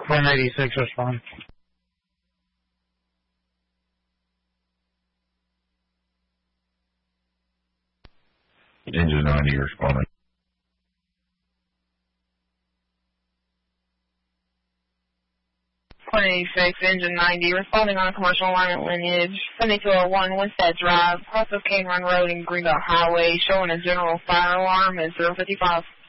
Quinn 86 respond. Engine 90 responding. Quinn 86, Engine 90, responding on a commercial alignment lineage, 7201 Winstead Drive, off of Cane Run Road and Greenbelt Highway, showing a general fire alarm at 055.